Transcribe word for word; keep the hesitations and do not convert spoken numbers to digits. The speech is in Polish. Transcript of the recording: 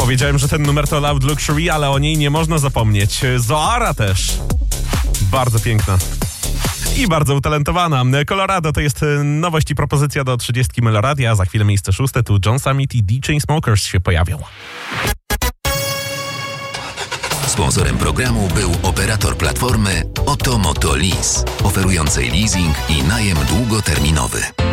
Powiedziałem, że ten numer to Loud Luxury, ale o niej nie można zapomnieć. Zoara też. Bardzo piękna. I bardzo utalentowana. Colorado to jest nowość i propozycja do trzydziestki Meloradia. Za chwilę miejsce szóste. Tu John Summit i D Chainsmokers się pojawią. Sponsorem programu był operator platformy Oto Moto Lease, oferującej leasing i najem długoterminowy.